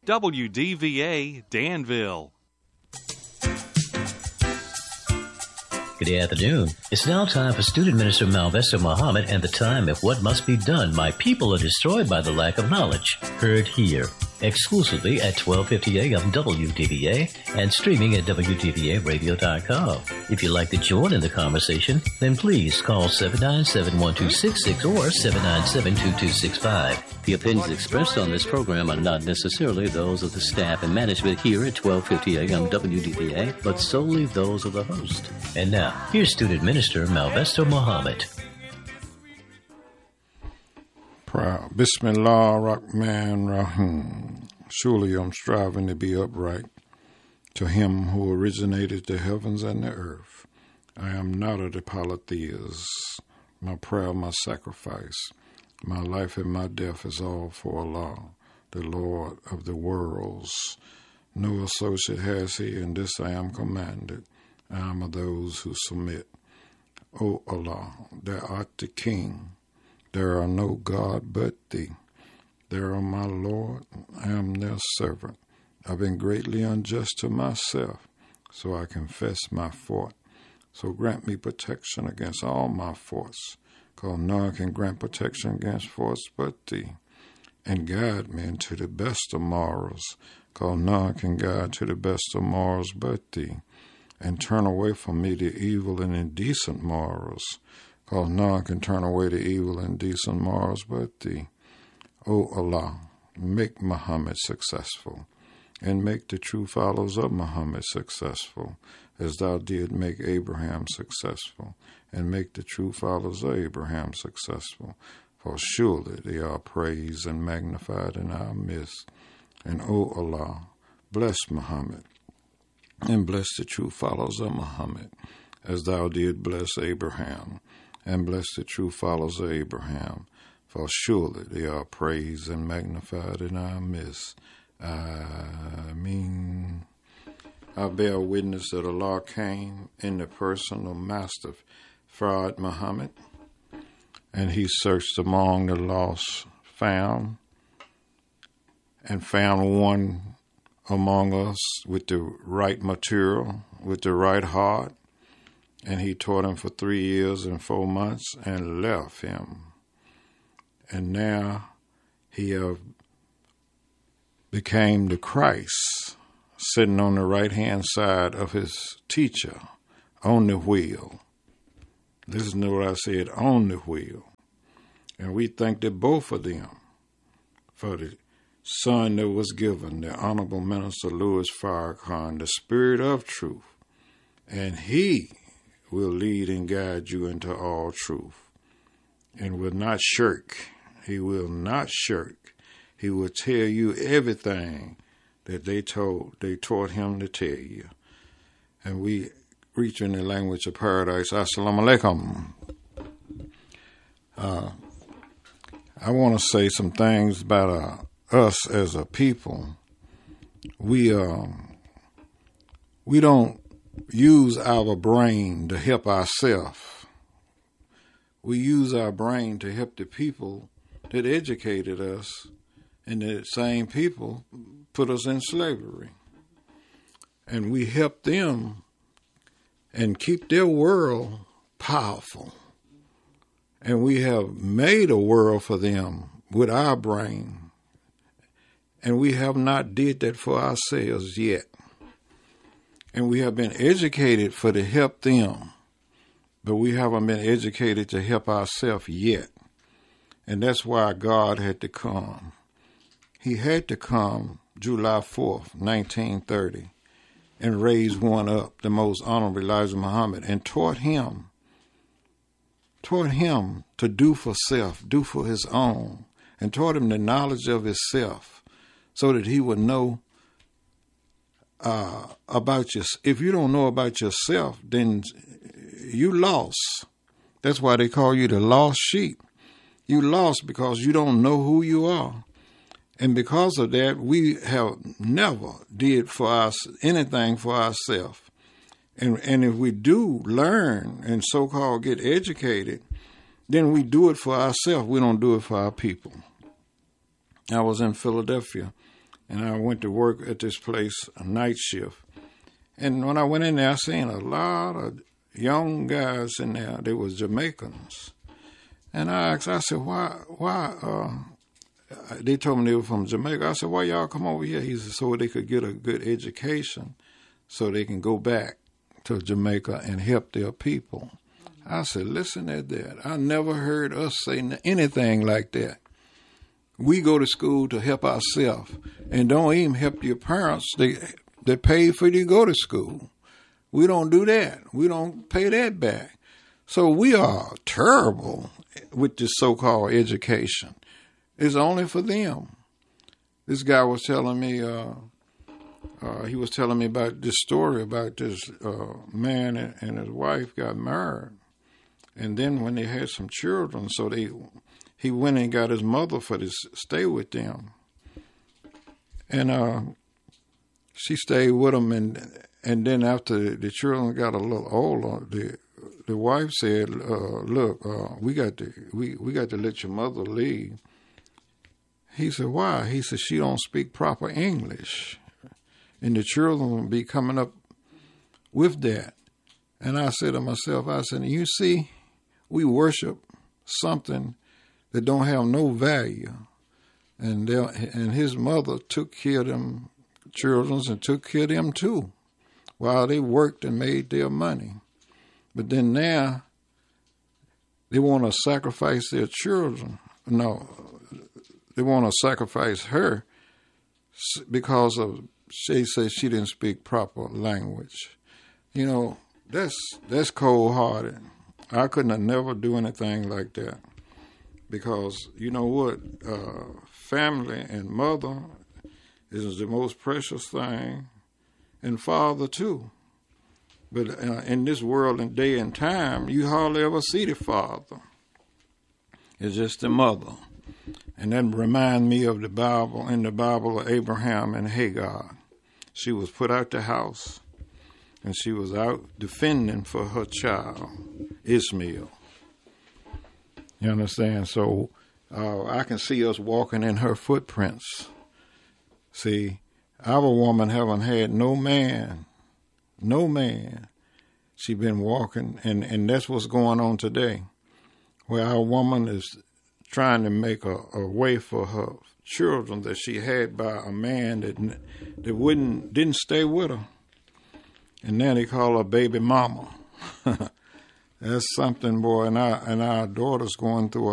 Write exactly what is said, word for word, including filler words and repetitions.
W D V A Danville. Good afternoon. It's now time for Student Minister Malvesta Muhammad and the time of what must be done. My people are destroyed by the lack of knowledge. Heard here exclusively at twelve fifty a.m. W D V A and streaming at W D V A radio dot com. If you'd like to join in the conversation, then please call seven nine seven, one two six six or seven nine seven, two two six five. The opinions expressed on this program are not necessarily those of the staff and management here at twelve fifty a.m. W D V A, but solely those of the host. And now, here's Student Minister Malvesta Muhammad. Proud. Bismillah Rahman Rahim. Surely I'm striving to be upright to him who originated the heavens and the earth. I am not of the polytheists. My prayer, my sacrifice, my life and my death is all for Allah, the Lord of the worlds. No associate has he, and this I am commanded. I am of those who submit. O Allah, thou art the King. There are no God but thee. There are my Lord, I am their servant. I've been greatly unjust to myself, so I confess my fault. So grant me protection against all my faults, because none can grant protection against faults but thee. And guide me into the best of morals, because none can guide to the best of morals but thee. And turn away from me the evil and indecent morals, because none can turn away the evil and indecent morals but thee. O Allah, make Muhammad successful, and make the true followers of Muhammad successful, as thou did make Abraham successful, and make the true followers of Abraham successful. For surely they are praised and magnified in our midst. And O Allah, bless Muhammad, and bless the true followers of Muhammad, as thou did bless Abraham, and bless the true followers of Abraham. For surely they are praised and magnified in our midst. Ameen. I bear witness that Allah came in the person of Master Fard Muhammad, and he searched among the lost, found, and found one among us with the right material, with the right heart, and he taught him for three years and four months and left him. And now he have became the Christ, sitting on the right-hand side of his teacher, on the wheel. Listen to what I said, on the wheel. And we thank that both of them for the son that was given, the Honorable Minister Louis Farrakhan, the Spirit of Truth. And he will lead and guide you into all truth, and will not shirk. He will not shirk. He will tell you everything that they told, they taught him to tell you. And we reach in the language of paradise. Assalamu alaikum. Uh, I want to say some things about uh, us as a people. We uh, we don't use our brain to help ourselves. We use our brain to help the people that educated us, and the same people put us in slavery. And we help them and keep their world powerful. And we have made a world for them with our brain. And we have not did that for ourselves yet. And we have been educated for to help them, but we haven't been educated to help ourselves yet. And that's why God had to come. He had to come July fourth, nineteen thirty, and raise one up, the most honorable Elijah Muhammad, and taught him, taught him to do for self, do for his own, and taught him the knowledge of himself, so that he would know uh, about your. If you don't know about yourself, then you lost. That's why they call you the lost sheep. You lost because you don't know who you are. And because of that, we have never did for us anything for ourselves. And and if we do learn and so-called get educated, then we do it for ourselves. We don't do it for our people. I was in Philadelphia, and I went to work at this place, a night shift. And when I went in there, I seen a lot of young guys in there. They was Jamaicans. And I asked, I said, why, why, uh, they told me they were from Jamaica. I said, why y'all come over here? He said, so they could get a good education so they can go back to Jamaica and help their people. I said, listen at that. I never heard us say anything like that. We go to school to help ourselves and don't even help your parents. They they pay for you to go to school. We don't do that. We don't pay that back. So we are terrible with this so-called education. It's only for them. This guy was telling me, uh, uh, he was telling me about this story about this uh, man and, and his wife got married. And then when they had some children, so they, he went and got his mother for to stay with them. And uh, she stayed with him, and and then after the children got a little older, the the wife said, uh, "Look, uh, we got to we, we got to let your mother leave." He said, "Why?" He said, "She don't speak proper English, and the children will be coming up with that." And I said to myself, I said, "You see, we worship something that don't have no value." And and his mother took care of them children and took care of them too, while they worked and made their money. But then now they want to sacrifice their children. No, they want to sacrifice her because of she says she didn't speak proper language. You know, that's that's cold-hearted. I couldn't have never do anything like that. Because, you know what, uh, family and mother is the most precious thing, and father too. But uh, in this world and day and time, you hardly ever see the father. It's just the mother. And that reminds me of the Bible, in the Bible of Abraham and Hagar. She was put out the house, and she was out defending for her child, Ishmael. You understand? So uh, I can see us walking in her footprints. See, our woman haven't had no man, no man. She been walking, and, and that's what's going on today, where our woman is trying to make a, a way for her children that she had by a man that that wouldn't didn't stay with her, and now they call her baby mama. That's something, boy, and our, and our daughter's going through a